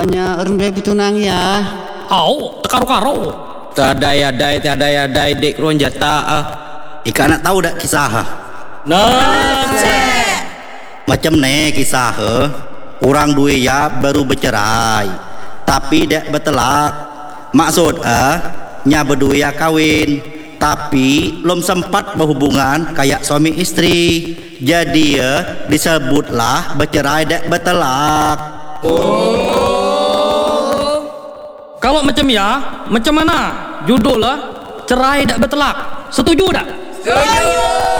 Hanya orang tunang ya. Karo-karo. Tiada ya dai dek ruang jata. Ika nak tahu dak kisah? Macam ne kisah. Orang dua ya baru bercerai, tapi dek bertelak. Maksud nya berdua ya kawin, tapi belum sempat berhubungan kayak suami istri. Jadi disebutlah bercerai dek bertelak. Kalau macam mana? Judul cerai dak bertelak. Setuju tak? Setuju.